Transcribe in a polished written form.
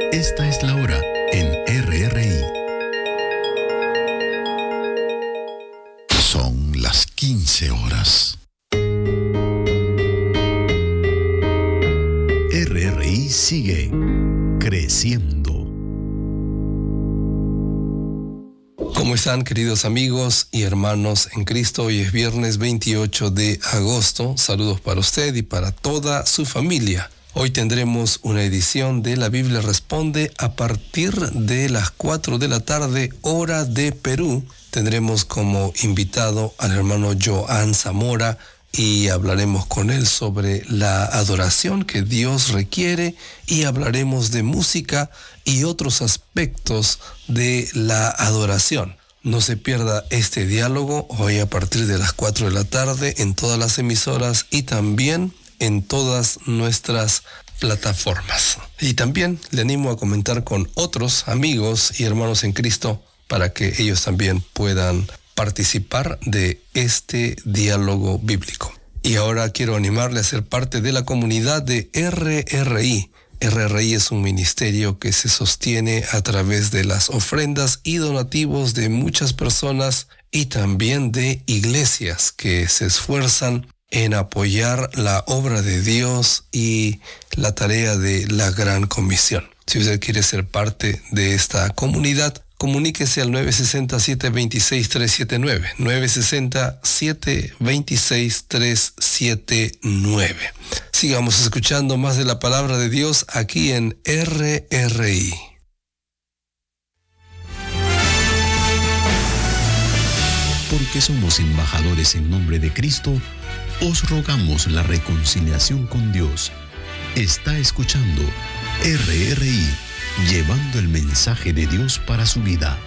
Esta es la hora en RRI. Son las 15 horas. RRI sigue creciendo. ¿Cómo están, queridos amigos y hermanos en Cristo? Hoy es viernes 28 de agosto. Saludos para usted y para toda su familia. Hoy tendremos una edición de La Biblia Responde a partir de las 4 de la tarde, hora de Perú. Tendremos como invitado al hermano Joan Zamora y hablaremos con él sobre la adoración que Dios requiere y hablaremos de música y otros aspectos de la adoración. No se pierda este diálogo hoy a partir de las 4 de la tarde en todas las emisoras y también en todas nuestras plataformas. Y también le animo a comentar con otros amigos y hermanos en Cristo para que ellos también puedan participar de este diálogo bíblico. Y ahora quiero animarle a ser parte de la comunidad de RRI. RRI es un ministerio que se sostiene a través de las ofrendas y donativos de muchas personas y también de iglesias que se esfuerzan en apoyar la obra de Dios y la tarea de la Gran Comisión. Si usted quiere ser parte de esta comunidad, comuníquese al 960-726-379, 960-726-379. Sigamos escuchando más de la palabra de Dios aquí en RRI. Porque somos embajadores en nombre de Cristo, os rogamos la reconciliación con Dios. Está escuchando RRI, llevando el mensaje de Dios para su vida.